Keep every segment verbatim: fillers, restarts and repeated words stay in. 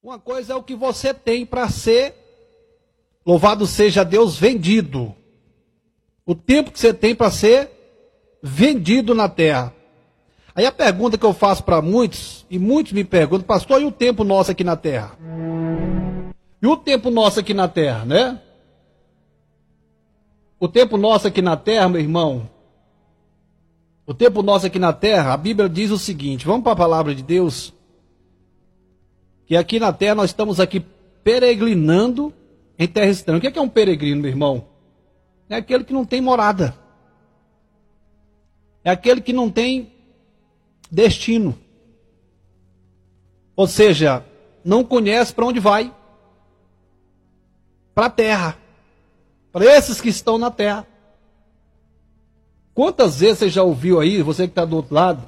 Uma coisa é o que você tem para ser, louvado seja Deus, vendido. O tempo que você tem para ser vendido na terra. Aí a pergunta que eu faço para muitos, e muitos me perguntam, pastor, e o tempo nosso aqui na terra? E o tempo nosso aqui na terra, né? O tempo nosso aqui na terra, meu irmão, o tempo nosso aqui na terra, a Bíblia diz o seguinte, vamos para a palavra de Deus, que aqui na terra nós estamos aqui peregrinando em terra estranha. O que é, que é um peregrino, meu irmão? É aquele que não tem morada. É aquele que não tem destino. Ou seja, não conhece para onde vai. Para a terra. Para esses que estão na terra. Quantas vezes você já ouviu aí, você que está do outro lado,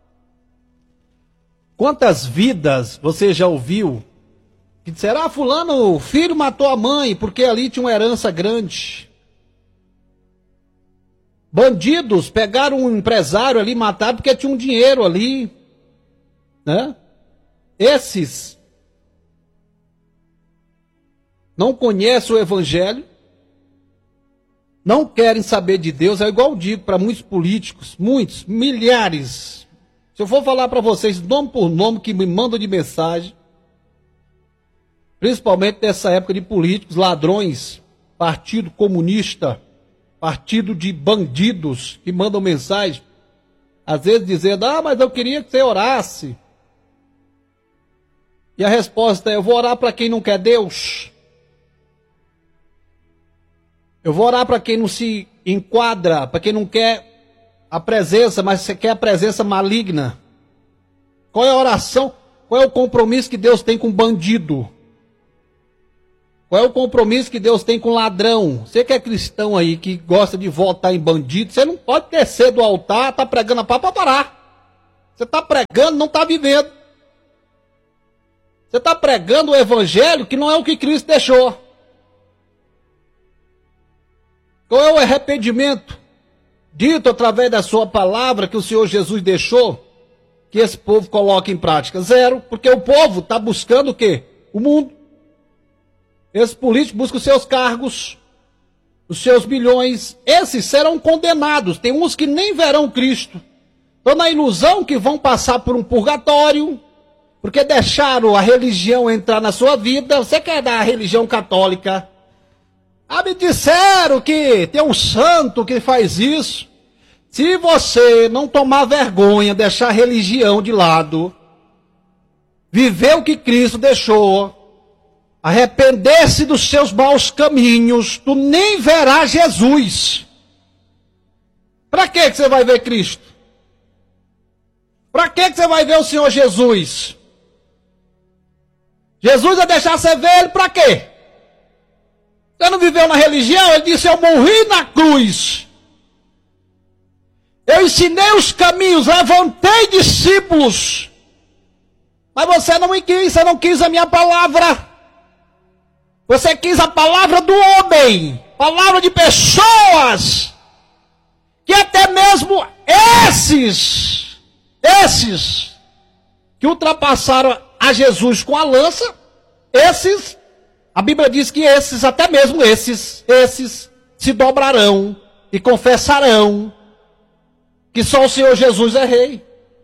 quantas vidas você já ouviu que disseram, ah, fulano, o filho matou a mãe porque ali tinha uma herança grande. Bandidos pegaram um empresário ali, mataram porque tinha um dinheiro ali, né? Esses não conhecem o evangelho, não querem saber de Deus, é igual eu digo para muitos políticos, muitos, milhares. Se eu for falar para vocês nome por nome que me mandam de mensagem, principalmente nessa época de políticos, ladrões, Partido Comunista, partido de bandidos que mandam mensagem, às vezes dizendo, ah, mas eu queria que você orasse. E a resposta é, eu vou orar para quem não quer Deus. Eu vou orar para quem não se enquadra, para quem não quer a presença, mas você quer a presença maligna. Qual é a oração? Qual é o compromisso que Deus tem com bandido? Qual é o compromisso que Deus tem com ladrão? Você que é cristão aí, que gosta de votar em bandido, você não pode descer do altar, tá pregando a pá para parar. Você está pregando, não está vivendo. Você está pregando o evangelho que não é o que Cristo deixou. Qual é o arrependimento dito através da sua palavra que o Senhor Jesus deixou, que esse povo coloque em prática? Zero, porque o povo está buscando o quê? O mundo. Esses políticos buscam os seus cargos, os seus bilhões. Esses serão condenados. Tem uns que nem verão Cristo. Estão na ilusão que vão passar por um purgatório, porque deixaram a religião entrar na sua vida. Você quer dar a religião católica? Ah, me disseram que tem um santo que faz isso. Se você não tomar vergonha, deixar a religião de lado, viver o que Cristo deixou, arrepender-se dos seus maus caminhos, tu nem verás Jesus. Para que você vai ver Cristo? Para que você vai ver o Senhor Jesus? Jesus vai deixar você ver ele para quê? Você não viveu na religião? Ele disse, eu morri na cruz. Eu ensinei os caminhos, levantei discípulos. Mas você não me quis, você não quis a minha palavra. Você quis a palavra do homem, palavra de pessoas, que até mesmo esses, esses que ultrapassaram a Jesus com a lança, esses, a Bíblia diz que esses, até mesmo esses, esses se dobrarão e confessarão que só o Senhor Jesus é rei.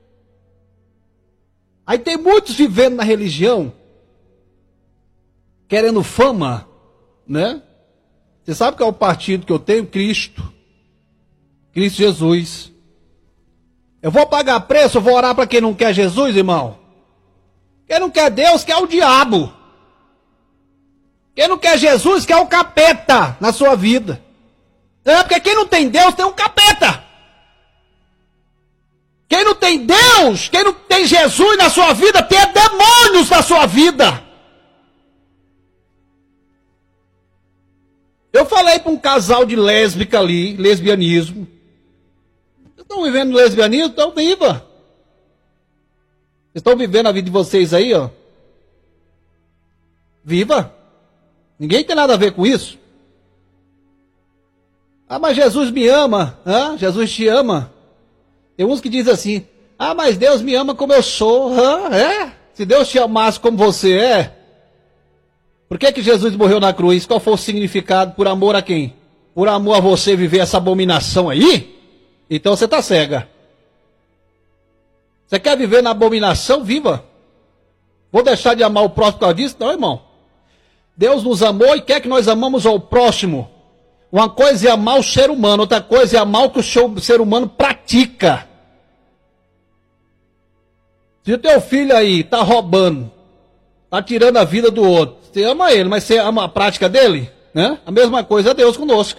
Aí tem muitos vivendo na religião, querendo fama, né? Você sabe qual é o partido que eu tenho? Cristo. Cristo Jesus. Eu vou pagar preço, eu vou orar para quem não quer Jesus, irmão. Quem não quer Deus, quer o diabo. Quem não quer Jesus, quer o capeta na sua vida. É, porque quem não tem Deus, tem um capeta. Quem não tem Deus, quem não tem Jesus na sua vida, tem demônios na sua vida. Eu falei para um casal de lésbica ali, lesbianismo. Vocês estão vivendo lesbianismo? Então viva. Vocês estão vivendo a vida de vocês aí, ó. Viva. Ninguém tem nada a ver com isso. Ah, mas Jesus me ama. Ah, Jesus te ama. Tem uns que dizem assim, ah, mas Deus me ama como eu sou. Ah, é? Se Deus te amasse como você é, por que que Jesus morreu na cruz? Qual foi o significado? Por amor a quem? Por amor a você viver essa abominação aí? Então você está cega. Você quer viver na abominação? Viva. Vou deixar de amar o próximo por causa disso? Não, irmão. Deus nos amou e quer que nós amamos ao próximo. Uma coisa é amar o ser humano, outra coisa é amar o que o ser humano pratica. Se o teu filho aí está roubando, está tirando a vida do outro, você ama ele, mas você ama a prática dele? Né? A mesma coisa é Deus conosco.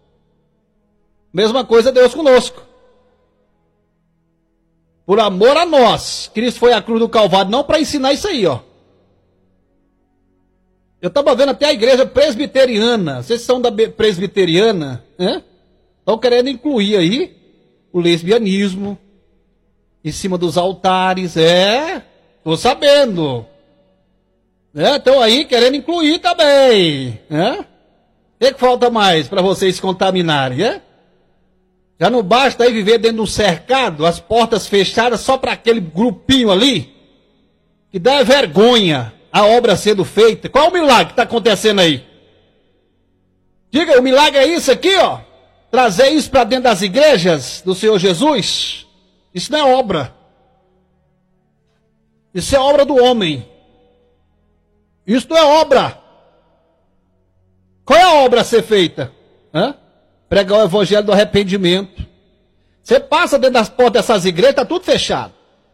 Mesma coisa é Deus conosco. Por amor a nós, Cristo foi à cruz do Calvário, não para ensinar isso aí, ó. Eu estava vendo até a igreja presbiteriana, vocês são da presbiteriana, né? Estão querendo incluir aí o lesbianismo em cima dos altares, é, tô sabendo. Estão aí querendo incluir também, né? O que, que falta mais para vocês se contaminarem, é? Já não basta aí viver dentro de um cercado, as portas fechadas só para aquele grupinho ali, que dá vergonha a obra sendo feita. Qual o milagre que está acontecendo aí? Diga, o milagre é isso aqui, ó. Trazer isso para dentro das igrejas do Senhor Jesus. Isso não é obra. Isso é obra do homem. Isso não é obra. Qual é a obra a ser feita? Hã? Pregar o evangelho do arrependimento. Você passa dentro das portas dessas igrejas, está tudo fechado.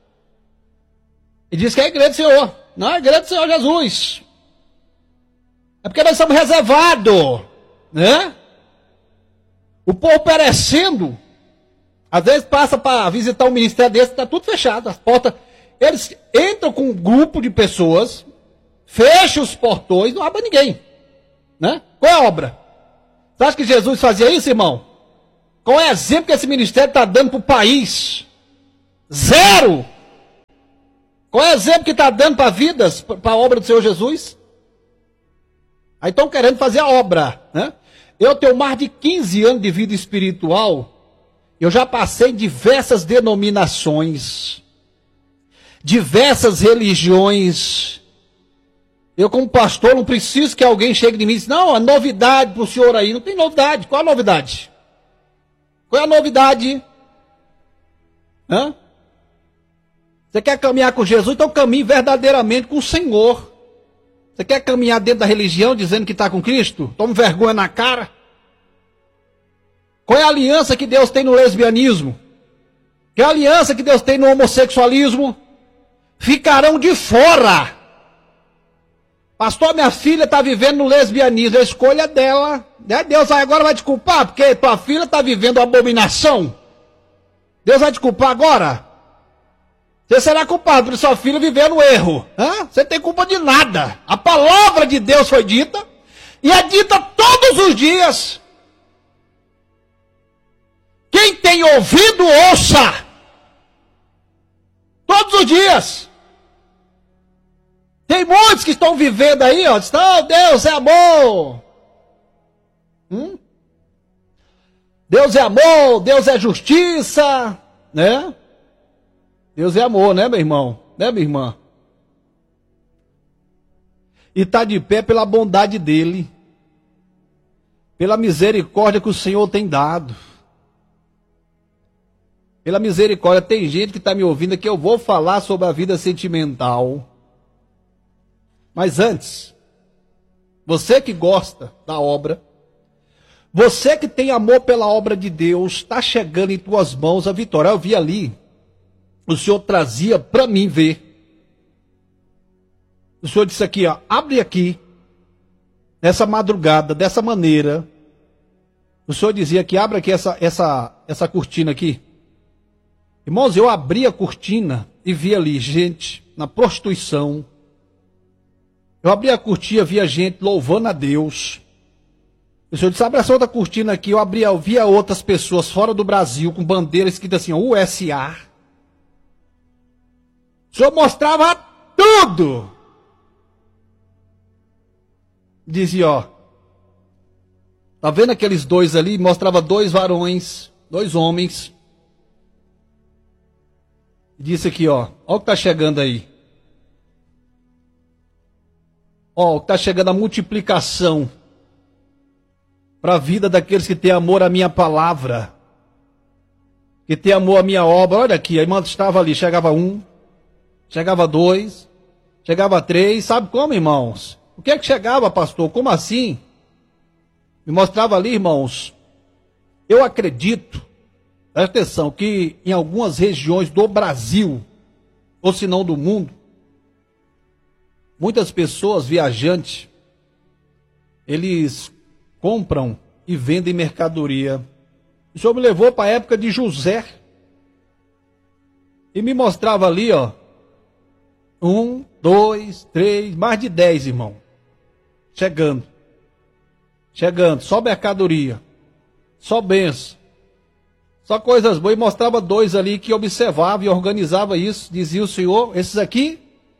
E diz que é a igreja do Senhor. Não é a igreja do Senhor Jesus. É porque nós somos reservados, né? O povo perecendo. Às vezes passa para visitar um ministério desse, está tudo fechado. As portas, eles entram com um grupo de pessoas, fecham os portões, não abre ninguém. Né? Qual é a obra? Você acha que Jesus fazia isso, irmão? Qual é o exemplo que esse ministério está dando para o país? Zero! Qual é o exemplo que está dando para vidas, para a obra do Senhor Jesus? Aí estão querendo fazer a obra, né? Eu tenho mais de quinze anos de vida espiritual, eu já passei em diversas denominações, diversas religiões. Eu, como pastor, não preciso que alguém chegue de mim e diga, não, a novidade para o senhor aí. Não tem novidade. Qual a novidade? Qual é a novidade? Hã? Você quer caminhar com Jesus? Então caminhe verdadeiramente com o Senhor. Você quer caminhar dentro da religião dizendo que está com Cristo? Tome vergonha na cara. Qual é a aliança que Deus tem no lesbianismo? Qual é a aliança que Deus tem no homossexualismo? Ficarão de fora. Pastor, minha filha está vivendo no lesbianismo, a escolha dela. Né? Deus agora vai te culpar, porque tua filha está vivendo abominação. Deus vai te culpar agora? Você será culpado por sua filha viver no erro. Hã? Você não tem culpa de nada. A palavra de Deus foi dita, e é dita todos os dias. Quem tem ouvido, ouça. Todos os dias. Tem muitos que estão vivendo aí, ó, dizem, oh, Deus é amor. Hum? Deus é amor, Deus é justiça, né? Deus é amor, né, meu irmão? Né, minha irmã? E está de pé pela bondade dele, pela misericórdia que o Senhor tem dado. Pela misericórdia, tem gente que está me ouvindo aqui, eu vou falar sobre a vida sentimental. Mas antes, você que gosta da obra, você que tem amor pela obra de Deus, está chegando em tuas mãos a vitória. Eu vi ali, o Senhor trazia para mim ver. O Senhor disse aqui, ó, abre aqui, nessa madrugada, dessa maneira. O Senhor dizia que abre aqui essa, essa, essa cortina aqui. Irmãos, eu abri a cortina e vi ali gente na prostituição. Eu abri a cortina, via gente louvando a Deus. O Senhor disse, abre essa outra cortina aqui. Eu abri, eu via outras pessoas fora do Brasil com bandeiras escritas assim, U S A. O Senhor mostrava tudo. Dizia, ó, tá vendo aqueles dois ali? Mostrava dois varões, dois homens. Disse aqui, ó, ó o que tá chegando aí. Ó, está chegando a multiplicação para a vida daqueles que têm amor à minha palavra, que têm amor à minha obra. Olha aqui, a irmã estava ali, chegava um, chegava dois, chegava três, sabe como, irmãos? O que é que chegava, pastor? Como assim? Me mostrava ali, irmãos. Eu acredito, presta atenção, que em algumas regiões do Brasil, ou se não do mundo, muitas pessoas, viajantes, eles compram e vendem mercadoria. O Senhor me levou para a época de José e me mostrava ali, ó, um, dois, três, mais de dez, irmão, chegando, chegando, só mercadoria, só bênção, só coisas boas. E mostrava dois ali que observava e organizava isso. Dizia o Senhor, esses aqui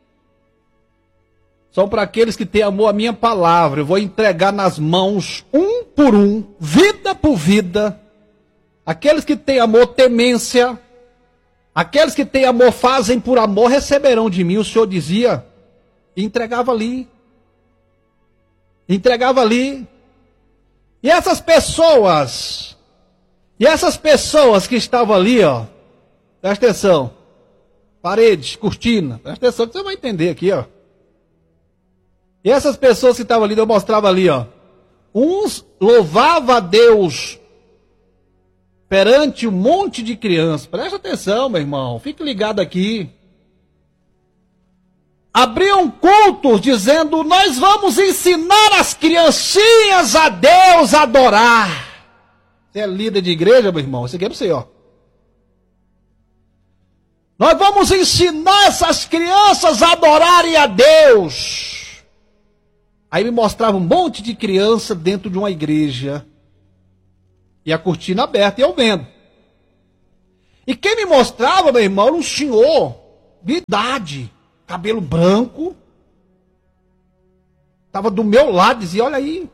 são para aqueles que têm amor à minha palavra. Eu vou entregar nas mãos, um por um, vida por vida. Aqueles que têm amor, temência. Aqueles que têm amor, fazem por amor, receberão de mim. O Senhor dizia, e entregava ali. Entregava ali. E essas pessoas, e essas pessoas que estavam ali, ó, presta atenção, paredes, cortina, presta atenção que você vai entender aqui, ó. E essas pessoas que estavam ali, eu mostrava ali, ó. Uns louvavam a Deus perante um monte de crianças. Presta atenção, meu irmão. Fique ligado aqui. Abriam cultos dizendo, nós vamos ensinar as criancinhas a Deus a adorar. Você é líder de igreja, meu irmão? Isso aqui é para você, ó. Nós vamos ensinar essas crianças a adorarem a Deus. Aí me mostrava um monte de criança dentro de uma igreja. E a cortina aberta e eu vendo. E quem me mostrava, meu irmão, era um senhor de idade. Cabelo branco. Estava do meu lado, dizia, olha aí.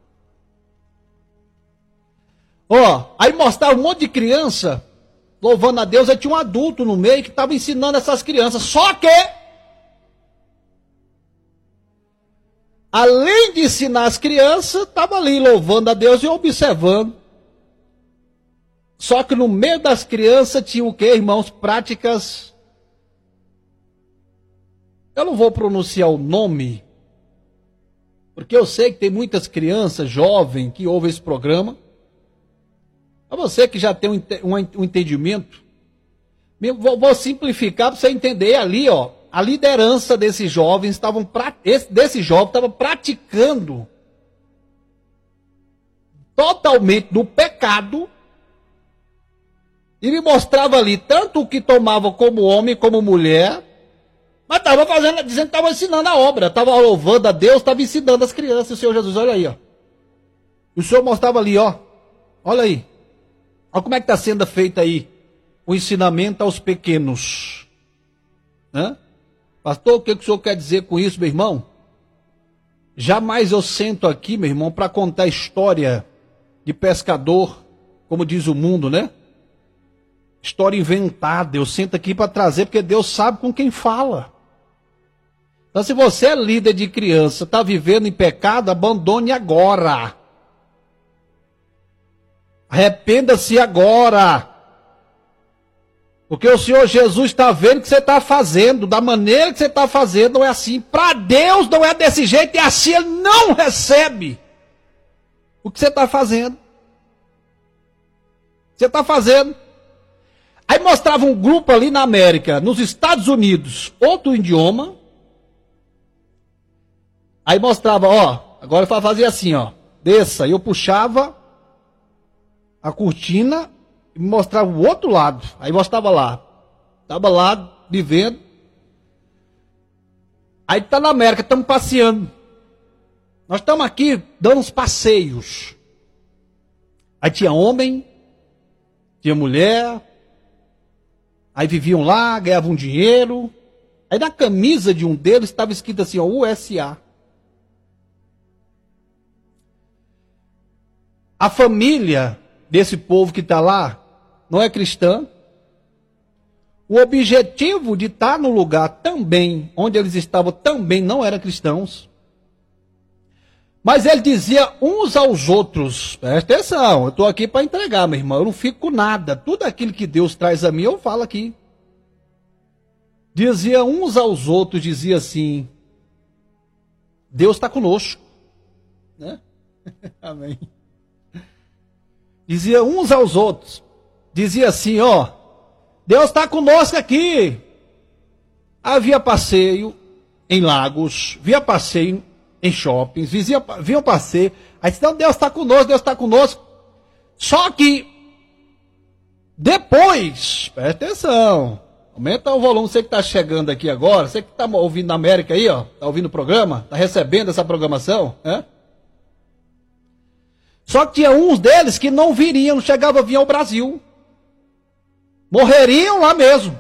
Ó, aí mostrava um monte de criança louvando a Deus. Aí tinha um adulto no meio que estava ensinando essas crianças. Só que além de ensinar as crianças, estava ali louvando a Deus e observando. Só que no meio das crianças tinha o quê, irmãos? Práticas. Eu não vou pronunciar o nome, porque eu sei que tem muitas crianças jovens que ouvem esse programa. A você que já tem um, um, um entendimento, vou, vou simplificar para você entender ali, ó. A liderança desses jovens estavam esse, desse jovem estava praticando totalmente do pecado e me mostrava ali tanto o que tomava como homem como mulher, mas estava fazendo, dizendo que estava ensinando a obra, estava louvando a Deus, estava ensinando as crianças. O Senhor Jesus, olha aí, ó. E o Senhor mostrava ali, ó. Olha aí. Olha como é que está sendo feito aí o ensinamento aos pequenos. Hã? Pastor, o que o senhor quer dizer com isso, meu irmão? Jamais eu sento aqui, meu irmão, para contar história de pescador, como diz o mundo, né? História inventada. Eu sento aqui para trazer, porque Deus sabe com quem fala. Então, se você é líder de criança, está vivendo em pecado, abandone agora. Arrependa-se agora. Porque o Senhor Jesus está vendo o que você está fazendo, da maneira que você está fazendo, não é assim. Para Deus não é desse jeito, e assim Ele não recebe o que você está fazendo. Você está fazendo. Aí mostrava um grupo ali na América, nos Estados Unidos, outro idioma. Aí mostrava, ó, agora eu fazia assim, ó, desça. Eu puxava a cortina e me mostrava o outro lado. Aí mostrava lá. Estava lá, vivendo. Aí está na América, estamos passeando. Nós estamos aqui dando uns passeios. Aí tinha homem, tinha mulher. Aí viviam lá, ganhavam dinheiro. Aí na camisa de um deles estava escrito assim, ó, U S A. A família desse povo que está lá não é cristã. O objetivo de estar no lugar também, onde eles estavam, também não eram cristãos. Mas ele dizia uns aos outros, presta atenção, eu estou aqui para entregar, meu irmão, eu não fico com nada. Tudo aquilo que Deus traz a mim, eu falo aqui. Dizia uns aos outros, dizia assim, Deus está conosco. Né? Amém. Dizia uns aos outros, dizia assim, ó, Deus está conosco aqui. Havia passeio em lagos, via passeio em shoppings, via, via passeio, aí disse, não, Deus está conosco, Deus está conosco. Só que, depois, presta atenção, aumenta o volume, você que está chegando aqui agora, você que está ouvindo na América aí, ó, está ouvindo o programa, está recebendo essa programação, né? Só que tinha uns deles que não viriam, não chegavam a vir ao Brasil. Morreriam lá mesmo.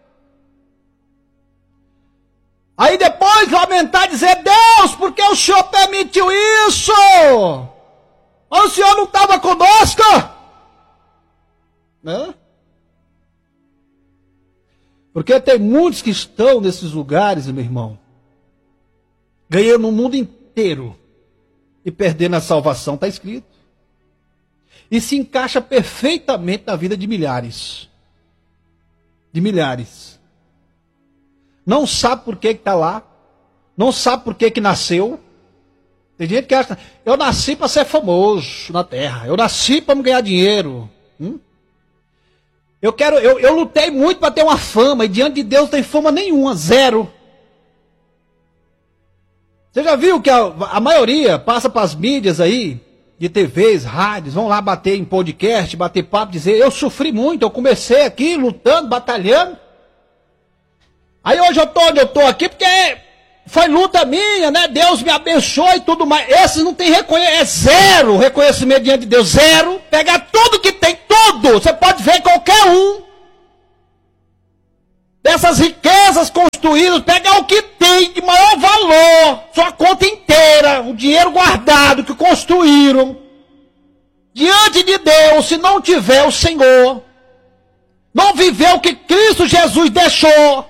Aí depois lamentar e dizer, Deus, por que o Senhor permitiu isso? O Senhor não estava conosco? Né? Porque tem muitos que estão nesses lugares, meu irmão, ganhando o mundo inteiro e perdendo a salvação, está escrito. E se encaixa perfeitamente na vida de milhares. De milhares. Não sabe por que está lá. Não sabe por que que nasceu. Tem gente que acha, eu nasci para ser famoso na terra. Eu nasci para me ganhar dinheiro. Hum? Eu quero, eu, eu lutei muito para ter uma fama. E diante de Deus não tem fama nenhuma, zero. Você já viu que a, a maioria passa para as mídias aí, de T Vs, rádios, vão lá bater em podcast, bater papo, dizer, eu sofri muito, eu comecei aqui lutando, batalhando. Aí hoje eu tô onde eu tô aqui, porque foi luta minha, né? Deus me abençoe e tudo mais. Esses não tem reconhecimento, é zero reconhecimento diante de Deus, zero. Pegar tudo que tem, tudo, você pode ver qualquer um. Dessas riquezas construídas, pegar o que tem de maior valor, sua conta inteira, o dinheiro guardado que construíram, diante de Deus, se não tiver o Senhor, não viver o que Cristo Jesus deixou,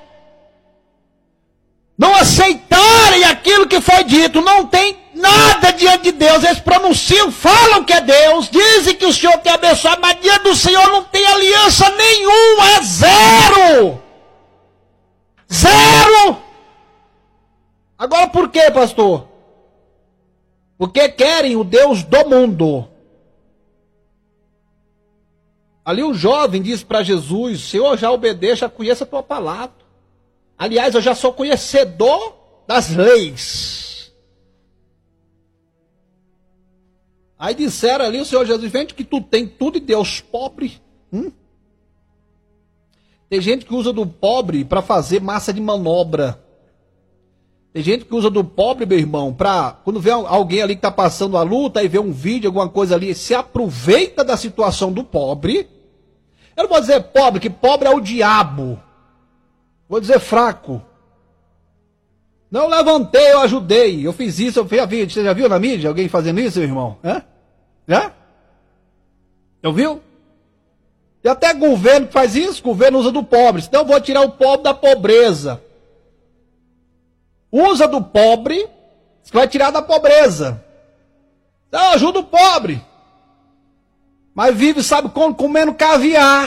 não aceitarem aquilo que foi dito, não tem nada diante de Deus, eles pronunciam, falam que é Deus, dizem que o Senhor tem abençoado, mas diante do Senhor não tem aliança nenhuma, é zero. Zero! Agora por quê, pastor? Porque querem o Deus do mundo. Ali o jovem disse para Jesus, Senhor, já obedeço, já conheço a tua palavra. Aliás, eu já sou conhecedor das leis. Aí disseram ali, o Senhor Jesus, vende que tu tem tudo e Deus pobre. Hum? Tem gente que usa do pobre para fazer massa de manobra. Tem gente que usa do pobre, meu irmão, para quando vê alguém ali que está passando a luta e vê um vídeo, alguma coisa ali, se aproveita da situação do pobre. Eu não vou dizer pobre, que pobre é o diabo. Vou dizer fraco. Não, eu levantei, eu ajudei, eu fiz isso, eu fiz a vídeo. Você já viu na mídia alguém fazendo isso, meu irmão? Hã? Já? Já viu? Tem até governo que faz isso, governo usa do pobre. Então eu vou tirar o pobre da pobreza. Usa do pobre, você vai tirar da pobreza. Então ajuda o pobre. Mas vive, sabe como? Comendo caviar.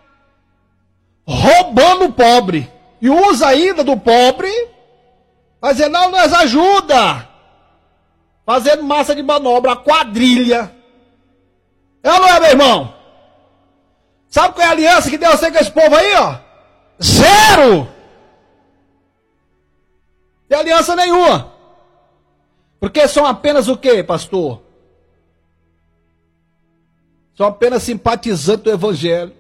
Roubando o pobre. E usa ainda do pobre, vai dizer, não, nós ajuda. Fazendo massa de manobra, a quadrilha. É ou não é, meu irmão? Sabe qual é a aliança que Deus tem com esse povo aí, ó? Zero! Não tem aliança nenhuma. Porque são apenas o quê, pastor? São apenas simpatizantes do evangelho.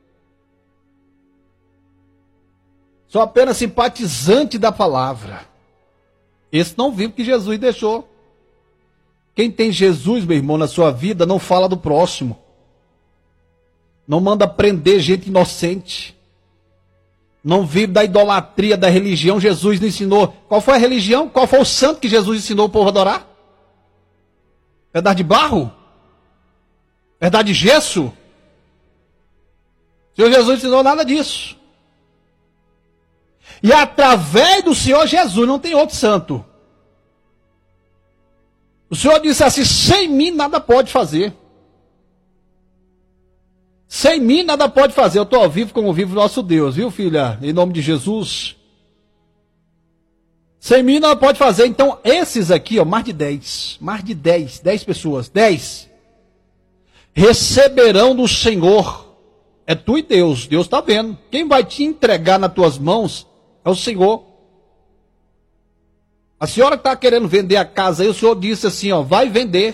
São apenas simpatizantes da palavra. Esse não vive o que Jesus deixou. Quem tem Jesus, meu irmão, na sua vida, não fala do próximo. Não manda prender gente inocente. Não vive da idolatria, da religião. Jesus não ensinou. Qual foi a religião? Qual foi o santo que Jesus ensinou o povo a adorar? Pedaço de barro? Pedaço de gesso? O Senhor Jesus ensinou nada disso. E através do Senhor Jesus não tem outro santo. O Senhor disse assim: sem mim nada pode fazer. Sem mim nada pode fazer. Eu estou ao vivo como vive o nosso Deus, viu, filha? Em nome de Jesus. Sem mim nada pode fazer. Então, esses aqui, ó, mais de dez, mais de dez, dez pessoas, dez, receberão do Senhor. É tu e Deus, Deus está vendo. Quem vai te entregar nas tuas mãos é o Senhor. A senhora que está querendo vender a casa aí, o Senhor disse assim, ó, vai vender.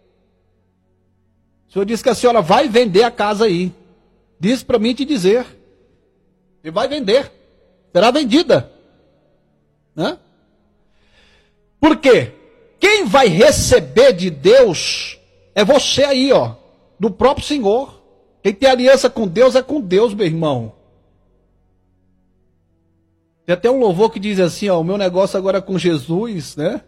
O Senhor disse que a senhora vai vender a casa aí. Disse para mim te dizer. E vai vender. Será vendida. Né? Por quê? Quem vai receber de Deus é você aí, ó. Do próprio Senhor. Quem tem aliança com Deus é com Deus, meu irmão. Tem até um louvor que diz assim, ó, o meu negócio agora é com Jesus, né?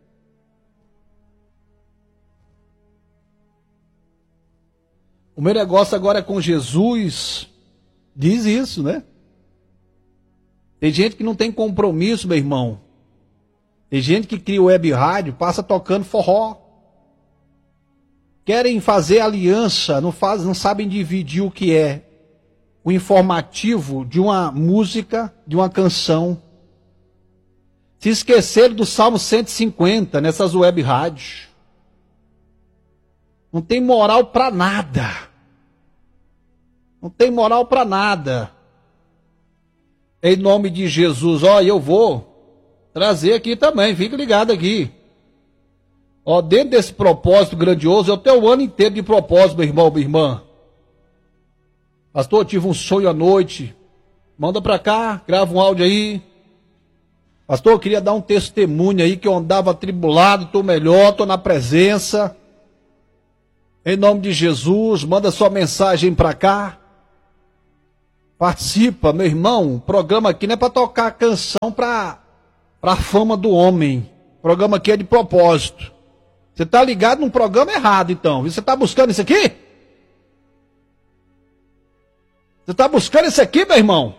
O meu negócio agora é com Jesus. Diz isso, né? Tem gente que não tem compromisso, meu irmão. Tem gente que cria web rádio, passa tocando forró. Querem fazer aliança, não, faz, não sabem dividir o que é o informativo de uma música, de uma canção. Se esqueceram do Salmo cento e cinquenta nessas web rádios. Não tem moral para nada. Não tem moral para nada. Em nome de Jesus, ó, eu vou trazer aqui também, fica ligado aqui. Ó, dentro desse propósito grandioso, eu tenho o ano inteiro de propósito, meu irmão, minha irmã. Pastor, eu tive um sonho à noite. Manda para cá, grava um áudio aí. Pastor, eu queria dar um testemunho aí que eu andava atribulado, estou melhor, estou na presença. Em nome de Jesus, manda sua mensagem para cá. Participa, meu irmão. O programa aqui não é para tocar canção para a fama do homem. O programa aqui é de propósito. Você está ligado num programa errado, então. Você está buscando isso aqui? Você está buscando isso aqui, meu irmão?